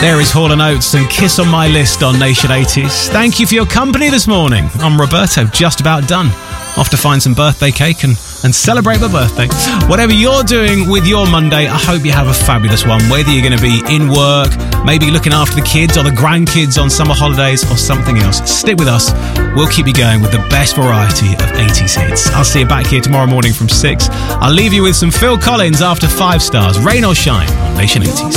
There is Hall & Oates and Kiss on My List on Nation 80s. Thank you for your company this morning. I'm Roberto, just about done. Off to find some birthday cake and celebrate my birthday. Whatever you're doing with your Monday, I hope you have a fabulous one. Whether you're going to be in work, maybe looking after the kids or the grandkids on summer holidays or something else, stick with us. We'll keep you going with the best variety of 80s hits. I'll see you back here tomorrow morning from 6. I'll leave you with some Phil Collins after 5 stars. Rain or shine on Nation 80s.